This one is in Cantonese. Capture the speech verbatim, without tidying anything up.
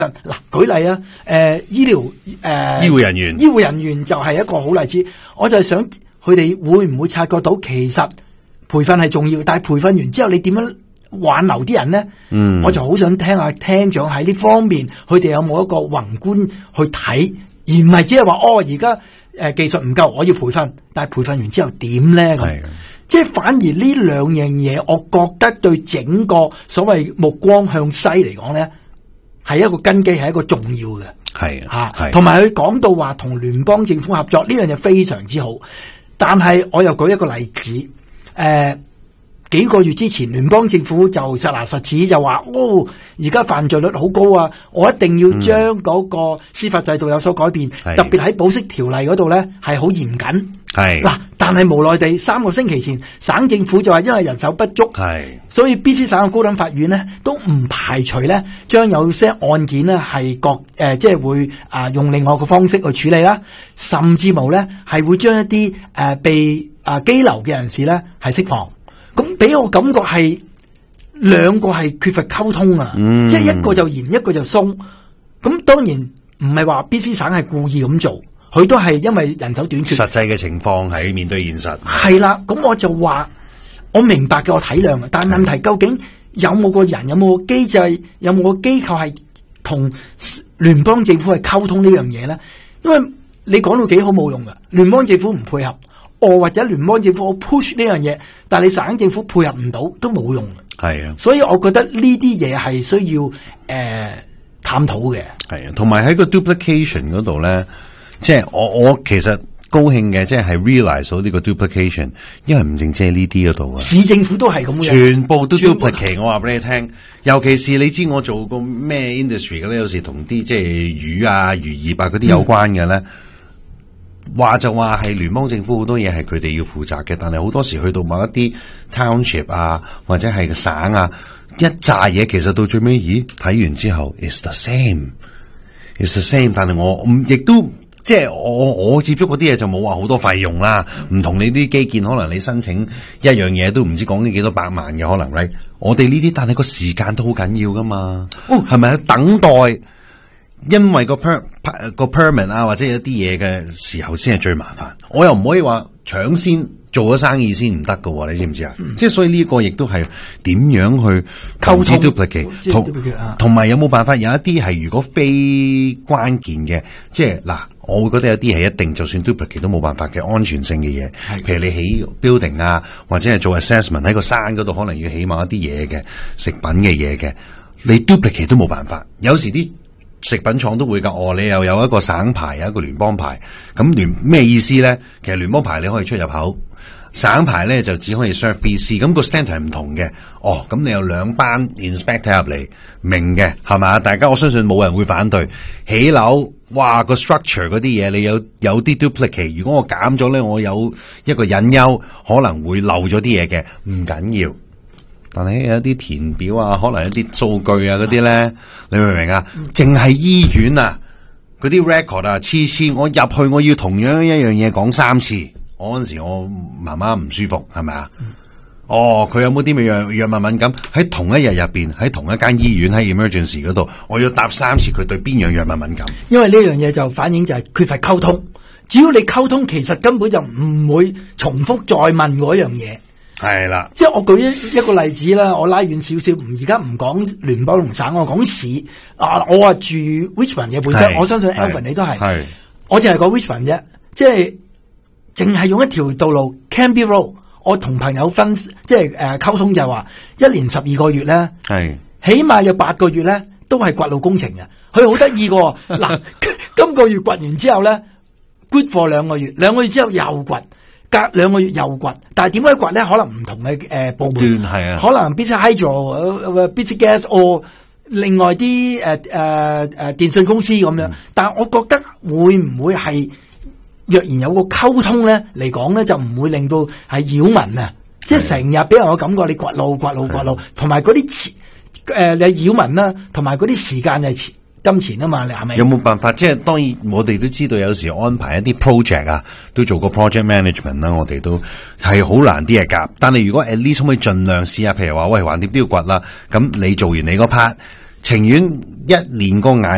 嗱，舉例啊，誒、呃，醫療誒，呃、 醫護人員， 醫護人員就係一個好例子。我就係想佢哋會唔會察覺到，其實培訓係重要，但係培訓完之後，你點樣挽留啲人咧？嗯，我就好想聽下廳長喺呢方面，佢哋有冇一個宏觀去睇，而唔係只係話哦，而家誒技術唔夠，我要培訓，但係培訓完之後點咧？咁，即係反而呢兩樣嘢，我覺得對整個所謂目光向西嚟講咧。係一個根基，係一個重要嘅， 係吓，同埋佢講到話同聯邦政府合作呢樣嘢非常之好，但係我又舉一個例子，誒、呃，幾個月之前聯邦政府就實拿實指就話，哦，而家犯罪率好高啊，我一定要將嗰個司法制度有所改變，嗯、特別喺保釋條例嗰度咧係好嚴謹，係嗱，但係無奈地三個星期前省政府就話因為人手不足，係。所以 B C 省嘅高等法院咧都唔排除咧將有些案件咧係各誒、呃、即係會啊、呃、用另外個方式去處理啦，甚至無咧係會將一啲誒、呃、被啊羈留嘅人士咧係釋放。咁俾我感覺係兩個係缺乏溝通啊，嗯、即係一個就嚴，一個就鬆。咁當然唔係話 B C 省係故意咁做，佢都係因為人手短缺。 實際嘅情況係面對現實。 係啦，咁我就話。我明白嘅，我體諒嘅，但係問題究竟有冇個人，有冇個機制，有冇個機構係同聯邦政府係溝通呢樣嘢咧？因為你講到幾好冇用嘅，聯邦政府唔配合，哦或者聯邦政府好 push 呢樣嘢，但係你省政府配合唔到都冇用嘅。係啊，所以我覺得呢啲嘢係需要誒、呃、探討嘅。 係啊，同埋喺個 duplication 嗰度咧，即係我我其實。高興嘅，即係 realize 到呢個 duplication， 因為唔淨止係呢啲嗰度啊， 市政府都係咁嘅， 全部都 duplicate。我話俾你聽，尤其是你知我做過咩 industry 嘅咧，有時同啲即係魚啊、漁業啊嗰啲有關嘅咧，話、嗯、就話係聯邦政府好多嘢係佢哋要負責嘅，但係好多時去到某一啲 township 啊，或者係個省啊，一紮嘢其實到最尾，咦睇完之後 ，it's the same，it's the same， 但係我唔亦都。即係我我接觸嗰啲嘢就冇話好多費用啦，唔同你啲基建可能你申請一樣嘢都唔知講緊幾多百萬嘅可能咧，我哋呢啲但係個時間都好緊要噶嘛，哦係咪啊？等待因為個 per 個 permit 啊或者有一啲嘢嘅時候先係最麻煩，我又唔可以話搶先做咗生意先唔得噶，你知唔知啊？嗯、即係所以呢個亦都係點樣去溝通 duplicate 同同埋有冇辦法有一啲係如果非關鍵嘅，即係嗱。我會覺得有啲係一定，就算 duplicate 都冇辦法嘅安全性嘅嘢，譬如你起 building 啊，或者係做 assessment 喺個山嗰度，可能要起某一啲嘢嘅食品嘅嘢嘅，你 duplicate 都冇辦法。有時啲食品廠都會㗎，哦，你又有一個省牌，有一個聯邦牌，咁聯咩意思咧？其實聯邦牌你可以出入口，省牌咧就只可以 serve B C， 咁個 standard 係唔同嘅。哦，咁你有兩班 inspector 入嚟，明嘅係嘛？大家我相信冇人會反對起樓。哇，個 structure 嗰啲嘢你有有啲 duplicate， 如果我減咗咧，我有一個隱憂，可能會漏咗啲嘢嘅，唔緊要。但係有啲填表啊，可能有啲數據啊嗰啲咧，你明唔明啊？淨係醫院啊，嗰啲 record 啊，次次我入去我要同樣一樣嘢講三次，我嗰陣時我媽媽唔舒服，係咪啊？嗯哦，佢有冇啲咩藥藥物敏感？喺同一日入邊，喺同一間醫院喺 emergency 嗰度，我要答三次佢對邊樣藥物敏感。 因為呢樣嘢就反映就係缺乏溝通。只要你溝通，其實根本就唔會重複再問嗰樣嘢。 係啦， 即係我舉一一個例子啦，我拉遠少少，而家唔講聯邦同省，我講市。啊，我話住 Richmond 嘅本身，我相信 Alvin 你都係。係，我淨係講 Richmond 啫，即係淨係用一條道路 Canby Road。我同朋友分即係誒溝通就係話，一年十二個月咧，係起碼有八個月咧都係掘路工程嘅。佢好得意嘅，嗱，今個月掘完之後咧 ，good for 兩個月，兩個月之後又掘，隔兩個月又掘。但係點解掘咧？可能唔同嘅誒、呃、部門，係啊，可能 B C Hydro、B C Gas 或另外啲誒誒誒電信公司咁樣。嗯、但係我覺得會唔會係？若然有個溝通咧嚟講咧，就唔會令到係擾民啊！即係成日俾人個感覺，你掘路掘路掘路，同埋嗰啲錢誒，你擾民啦，同埋嗰啲時間係金錢啊嘛，你係咪？ 有冇辦法？即係當然，我哋都知道有時安排一啲 project 啊，都做過 project management 啦，我哋都係好難啲嘢夾。但係如果 at least 可以盡量試下，譬如話喂，橫掂都要掘啦，咁你做完你嗰 part，情願一年個捱